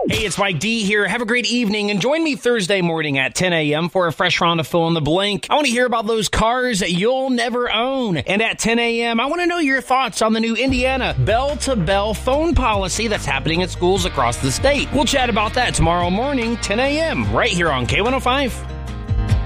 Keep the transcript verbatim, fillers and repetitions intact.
Hey, it's Mike D here. Have a great evening and join me Thursday morning at ten a.m. for a fresh round of Fill in the Blank. I want to hear about those cars that you'll never own. And at ten a.m., I want to know your thoughts on the new Indiana bell-to-bell phone policy that's happening at schools across the state. We'll chat about that tomorrow morning, ten a.m., right here on K one oh five.